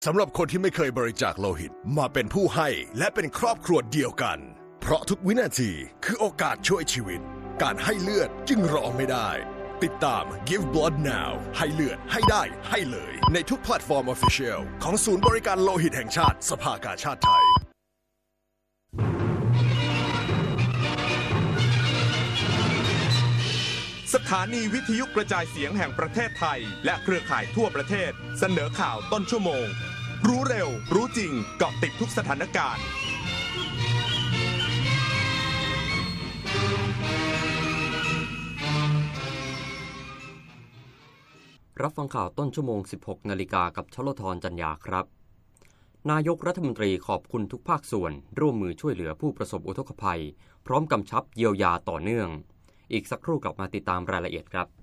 สำหรับคนที่ไม่เคยบริจาคโลหิตมาเป็นผู้ให้และเป็นครอบครัวเดียวกันเพราะทุกวินาทีคือโอกาสช่วยชีวิตการให้เลือดจึงรอไม่ได้ติดตาม Give Blood Now ให้เลือดให้ได้ให้เลยในทุกแพลตฟอร์ม Official ของศูนย์บริการโลหิตแห่งชาติสภากาชาดไทยสถานีวิทยุกระจายเสียงแห่งประเทศไทยและเครือข่ายทั่วประเทศเสนอข่าวต้นชั่วโมงรู้เร็วรู้จริงเกาะติดทุกสถานการณ์รับฟังข่าวต้นชั่วโมง 16 นาฬิกากับชลธรจันยาครับนายกรัฐมนตรีขอบคุณทุกภาคส่วนร่วมมือช่วยเหลือผู้ประสบอุทกภัยพร้อมกำชับเยียวยาต่อเนื่องอีกสักครู่กลับมาติดตามรายละเอียดครับ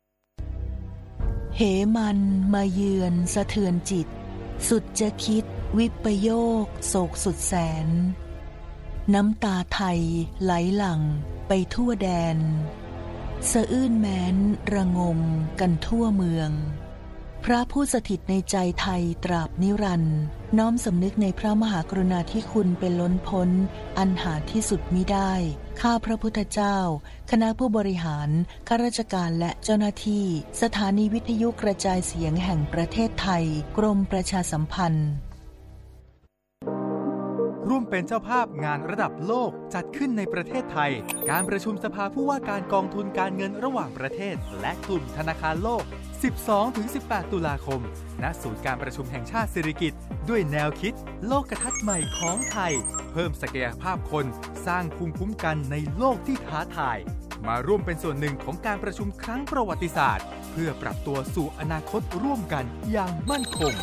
เหมันมาเยือนสะเทือนจิตสุดจะคิดวิปโยคโศกสุดแสนน้ำตาไทยไหลหลั่งไปทั่วแดนสะอื้นแม้นระงมกันทั่วเมืองพระผู้สถิตในใจไทยตราบนิรันดร์น้อมสำนึกในพระมหากรุณาธิคุณเป็นล้นพ้นอันหาที่สุดมิได้ข้าพระพุทธเจ้าคณะผู้บริหารข้าราชการและเจ้าหน้าที่สถานีวิทยุกระจายเสียงแห่งประเทศไทยกรมประชาสัมพันธ์ร่วมเป็นเจ้าภาพงานระดับโลกจัดขึ้นในประเทศไทยการประชุมสภาผู้ว่าการกองทุนการเงินระหว่างประเทศและกลุ่มธนาคารโลก 12-18 ตุลาคมณศูนย์การประชุมแห่งชาติสิริกิติ์ด้วยแนวคิดโลกทัศน์ใหม่ของไทยเพิ่มศักยภาพคนสร้างภูมิคุ้มกันในโลกที่ท้าทายมาร่วมเป็นส่วนหนึ่งของการประชุมครั้งประวัติศาสตร์เพื่อปรับตัวสู่อนาคตร่วมกันอย่างมั่นคง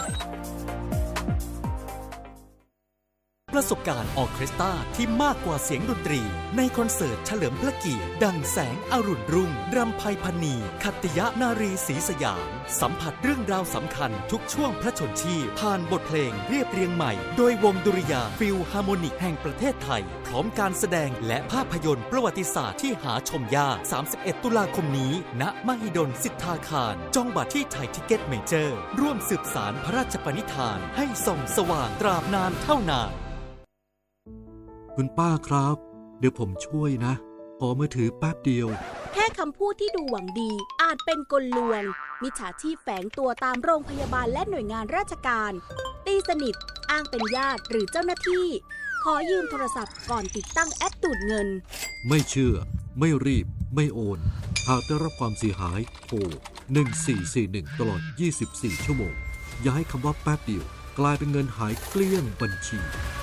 ประสบการณ์ออร์เคสตราที่มากกว่าเสียงดนตรีในคอนเสิร์ตเฉลิมพระเกียรติดังแสงอรุณรุ่งรำไพพรรณีขัตติยนารีศรีสยามสัมผัสเรื่องราวสำคัญทุกช่วงพระชนชีพผ่านบทเพลงเรียบเรียงใหม่โดยวงดุริยางค์ฟิลฮาร์โมนิกแห่งประเทศไทยพร้อมการแสดงและภาพยนตร์ประวัติศาสตร์ที่หาชมยาก31 ตุลาคมนี้ณมหิดลสิทธาคารจองบัตรที่ไทยทิเก็ตเมเจอร์ร่วมสืบสานพระราชปณิธานให้ส่องสว่างตราบนานเท่านานคุณป้าครับเดี๋ยวผมช่วยนะขอมือถือแป๊บเดียวแค่คำพูดที่ดูหวังดีอาจเป็นกลลวงมิจฉาชีพแฝงตัวตามโรงพยาบาลและหน่วยงานราชการตีสนิทอ้างเป็นญาติหรือเจ้าหน้าที่ขอยืมโทรศัพท์ก่อนติดตั้งแอปดูดเงินไม่เชื่อไม่รีบไม่โอนหากได้รับความเสียหายโทร1441ตลอด24ชั่วโมงอย่าให้คำว่าแป๊บเดียวกลายเป็นเงินหายเกลี้ยงบัญชี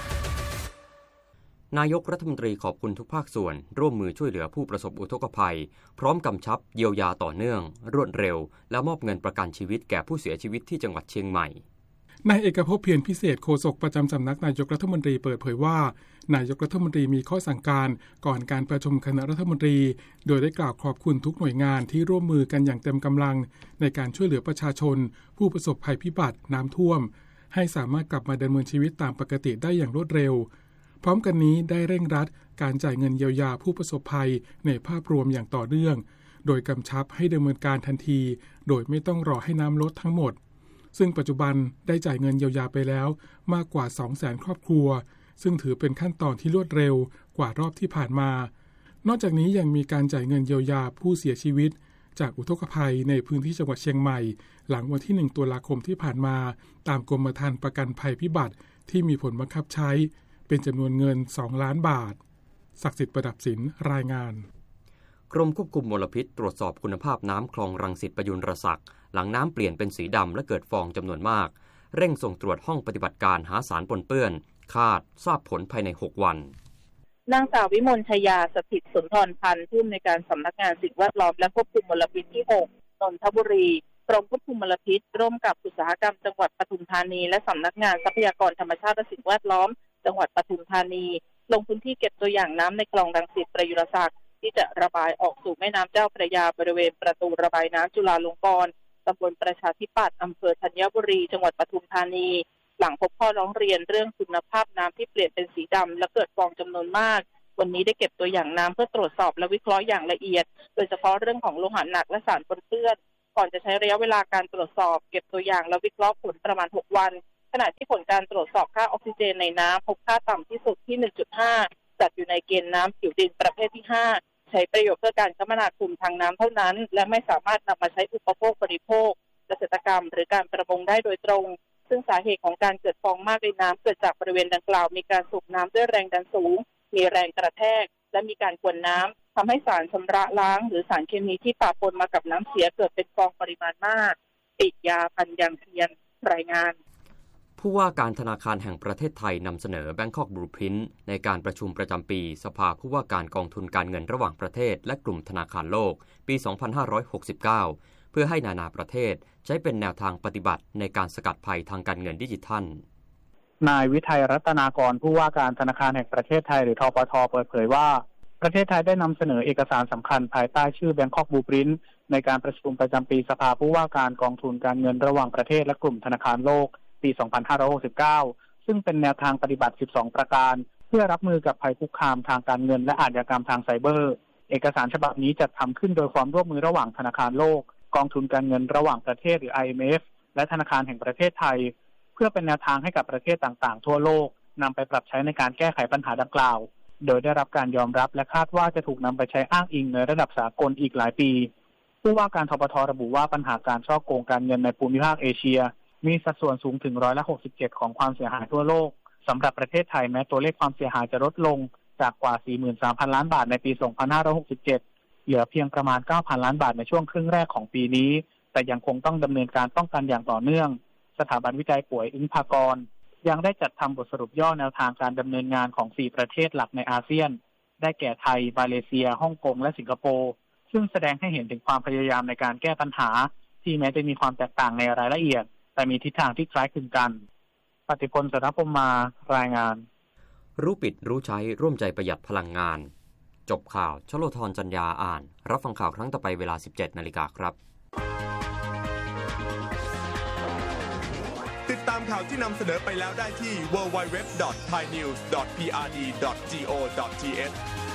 นายกรัฐมนตรีขอบคุณทุกภาคส่วนร่วมมือช่วยเหลือผู้ประสบอุทกภัยพร้อมกำชับเยียวยาต่อเนื่องรวดเร็วและมอบเงินประกันชีวิตแก่ผู้เสียชีวิตที่จังหวัดเชียงใหม่นายเอกภพเพียรพิเศษโฆษกประจำสำนักนายกรัฐมนตรีเปิดเผยว่านายกรัฐมนตรีมีข้อสั่งการก่อนการประชุมคณะรัฐมนตรีโดยได้กล่าวขอบคุณทุกหน่วยงานที่ร่วมมือกันอย่างเต็มกำลังในการช่วยเหลือประชาชนผู้ประสบภัยพิบัติน้ำท่วมให้สามารถกลับมาดำเนินชีวิตตามปกติได้อย่างรวดเร็วพร้อมกันนี้ได้เร่งรัดการจ่ายเงินเยียวยาผู้ประสบภัยในภาพรวมอย่างต่อเนื่องโดยกำชับให้ดำเนินการทันทีโดยไม่ต้องรอให้น้ำลดทั้งหมดซึ่งปัจจุบันได้จ่ายเงินเยียวยาไปแล้วมากกว่า 200,000 ครอบครัวซึ่งถือเป็นขั้นตอนที่รวดเร็วกว่ารอบที่ผ่านมานอกจากนี้ยังมีการจ่ายเงินเยียวยาผู้เสียชีวิตจากอุทกภัยในพื้นที่จังหวัดเชียงใหม่หลังวันที่1 ตุลาคมที่ผ่านมาตามกรมธรรม์ประกันภัยพิบัติที่มีผลบังคับใช้เป็นจำนวนเงิน2 ล้านบาทศักดิ์สิทธิ์ประดับศิลป์รายงานกรมควบคุมมลพิษตรวจสอบคุณภาพน้ำคลองรังสิตประยุรศักดิ์หลังน้ำเปลี่ยนเป็นสีดำและเกิดฟองจำนวนมากเร่งส่งตรวจห้องปฏิบัติการหาสารปนเปื้อนคาดทราบผลภายใน6 วันนางสาววิมลชยาสถิตสุนทรพันธ์ผู้อำนวยการสำนักงานสิ่งแวดล้อมและควบคุมมลพิษที่6นนทบุรีกรมควบคุมมลพิษร่วมกับอุตสาหกรรมจังหวัดปทุมธานีและสำนักงานทรัพยากรธรรมชาติและสิ่งแวดล้อมจังหวัดปทุมธานีลงพื้นที่เก็บตัวอย่างน้ำในคลองรังสิตประยุรศักดิ์ที่จะระบายออกสู่แม่น้ำเจ้าพระยาบริเวณประตูระบายน้ำจุฬาลงกรณ์ตำบลประชาธิปัตย์อำเภอธัญบุรีจังหวัดปทุมธานีหลังพบข้อร้องเรียนเรื่องคุณภาพน้ำที่เปลี่ยนเป็นสีดำและเกิดฟองจำนวนมากวันนี้ได้เก็บตัวอย่างน้ำเพื่อตรวจสอบและวิเคราะห์อย่างละเอียดโดยเฉพาะเรื่องของโลหะหนักและสารปนเปื้อนก่อนจะใช้ระยะเวลาการตรวจสอบเก็บตัวอย่างและวิเคราะห์ผลประมาณ6 วันขณะที่ผลการตรวจสอบค่าออกซิเจนในน้ำพบค่าต่ำที่สุดที่ 1.5 จัดอยู่ในเกณฑ์น้ำผิวดินประเภทที่ 5 ใช้ประโยชน์เพื่อการคมนาคมทางน้ำเท่านั้นและไม่สามารถนำมาใช้อุปโภคบริโภคเกษตรกรรมหรือการประมงได้โดยตรงซึ่งสาเหตุของการเกิดฟองมากในน้ำเกิดจากบริเวณดังกล่าวมีการสูบน้ำด้วยแรงดันสูงมีแรงกระแทกและมีการกวนน้ำทำให้สารชำระล้างหรือสารเคมีที่ปะปนมากับน้ำเสียเกิดเป็นฟองปริมาณมากปิยา ปัญญังเทียนรายงานผู้ว่าการธนาคารแห่งประเทศไทยนำเสนอ Bangkok Blueprint ในการประชุมประจำปีสภาผู้ว่าการกองทุนการเงินระหว่างประเทศและกลุ่มธนาคารโลกปี 2569 เพื่อให้นานาประเทศใช้เป็นแนวทางปฏิบัติในการสกัดภัยทางการเงินดิจิทัลนายวิทัยรัตนากรผู้ว่าการธนาคารแห่งประเทศไทยหรือธปท.เปิดเผยว่าประเทศไทยได้นำเสนอเอกสารสำคัญภายใต้ชื่อ Bangkok Blueprint ในการประชุมประจำปีสภาผู้ว่าการกองทุนการเงินระหว่างประเทศและกลุ่มธนาคารโลกปี 2569 ซึ่งเป็นแนวทางปฏิบัติ 12 ประการเพื่อรับมือกับภัยคุกคามทางการเงินและอาชญากรรมทางไซเบอร์เอกสารฉบับนี้จัดทำขึ้นโดยความร่วมมือระหว่างธนาคารโลกกองทุนการเงินระหว่างประเทศหรือ IMF และธนาคารแห่งประเทศไทยเพื่อเป็นแนวทางให้กับประเทศต่างๆทั่วโลกนำไปปรับใช้ในการแก้ไขปัญหาดังกล่าวโดยได้รับการยอมรับและคาดว่าจะถูกนำไปใช้อ้างอิงในระดับสากลอีกหลายปีผู้ว่าการธปท.ระบุว่าปัญหาการฉ้อโกงการเงินในภูมิภาคเอเชียมีสัดส่วนสูงถึง67%ของความเสียหายทั่วโลกสำหรับประเทศไทยแม้ตัวเลขความเสียหายจะลดลงจากกว่า 43,000 ล้านบาทในปี 2567 เหลือเพียงประมาณ 9,000 ล้านบาทในช่วงครึ่งแรกของปีนี้แต่ยังคงต้องดำเนินการป้องกันอย่างต่อเนื่องสถาบันวิจัยป่วยอึ้งภากรยังได้จัดทำบทสรุปย่อแนวทางการดำเนินงานของ 4 ประเทศหลักในอาเซียนได้แก่ไทยมาเลเซียฮ่องกงและสิงคโปร์ซึ่งแสดงให้เห็นถึงความพยายามในการแก้ปัญหาที่แม้จะมีความแตกต่างในรายละเอียดแต่มีทิศทางที่คล้ายคลึงกันปฏิพล สรพมารายงานรู้ปิดรู้ใช้ร่วมใจประหยัดพลังงานจบข่าวชโลธรจันยาอ่านรับฟังข่าวครั้งต่อไปเวลา 17:00 น.ครับติดตามข่าวที่นำเสนอไปแล้วได้ที่ www.thainews.prd.go.th